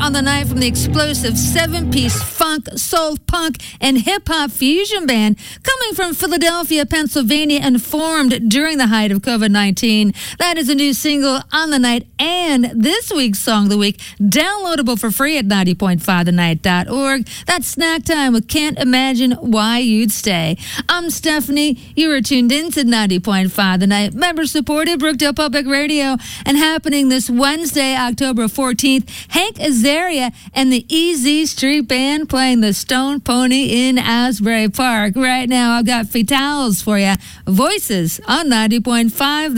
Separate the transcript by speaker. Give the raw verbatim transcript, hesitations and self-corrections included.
Speaker 1: on the night from the explosive seven-piece funk, soul, punk, and hip-hop fusion band coming from Philadelphia, Pennsylvania, and formed during the height of covid nineteen. That is a new single on the night and this week's Song of the Week, downloadable for free at ninety point five the night dot org. That's Snack Time with Can't Imagine Why You'd Stay. I'm Stephanie. You are tuned in to ninety point five The Night, member-supported Brookdale Public Radio, and happening this Wednesday, October fourteenth, Hank Azaria and the Easy Street Band playing the Stone Pony in Asbury Park. Right now, I've got Fatales for you. Voices on ninety point five